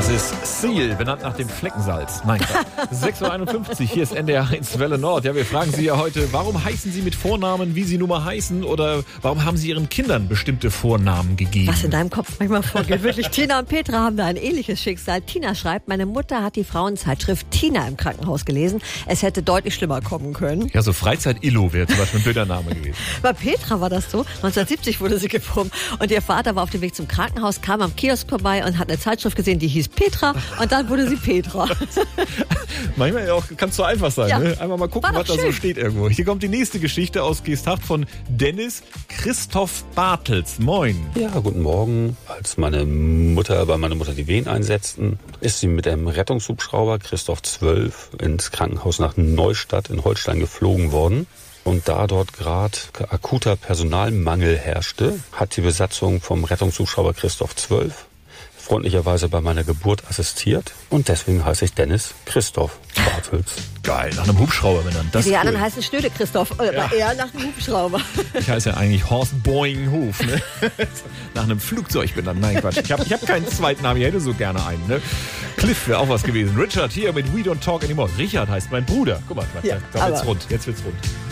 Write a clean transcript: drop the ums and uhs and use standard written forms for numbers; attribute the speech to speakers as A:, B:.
A: Das ist Seal, benannt nach dem Fleckensalz. Nein, 6.51 Uhr, hier ist NDR 1 Welle Nord. Ja, wir fragen Sie ja heute, warum heißen Sie mit Vornamen, wie Sie nun mal heißen? Oder warum haben Sie Ihren Kindern bestimmte Vornamen gegeben?
B: Was in deinem Kopf manchmal vorgeht. Wirklich, Tina und Petra haben da ein ähnliches Schicksal. Tina schreibt, meine Mutter hat die Frauenzeitschrift Tina im Krankenhaus gelesen. Es hätte deutlich schlimmer kommen können.
A: Ja, so Freizeit-Illo wäre zum Beispiel ein blöder Name gewesen.
B: Bei Petra war das so. 1970 wurde sie geboren. Und ihr Vater war auf dem Weg zum Krankenhaus, kam am Kiosk vorbei und hat eine Zeitschrift gesehen, die hieß Petra. Und dann wurde sie Petra.
A: Manchmal auch, kann es so einfach sein.
B: Ja.
A: Ne? Einmal mal gucken, was da so steht irgendwo. Hier kommt die nächste Geschichte aus Geesthacht von Dennis Christoph Bartels. Moin.
C: Ja, guten Morgen. Als meine Mutter die Wehen einsetzten, ist sie mit einem Rettungshubschrauber Christoph 12 ins Krankenhaus nach Neustadt in Holstein geflogen worden. Und da dort gerade akuter Personalmangel herrschte, hat die Besatzung vom Rettungshubschrauber Christoph 12 freundlicherweise bei meiner Geburt assistiert. Und deswegen heiße ich Dennis Christoph Bartels.
A: Geil, nach einem Hubschrauber benannt. Das
B: Die
A: ist
B: anderen
A: cool.
B: heißen Schnöde Christoph, aber eher nach einem Hubschrauber.
A: Ich heiße ja eigentlich Horst Boing Hof, ne? Nach einem Flugzeug benannt. Nein, Quatsch. Ich hab keinen zweiten Namen, ich hätte so gerne einen, ne? Cliff wäre auch was gewesen. Richard hier mit We Don't Talk Anymore. Richard heißt mein Bruder. Guck mal,
B: Ja,
A: jetzt wird's rund.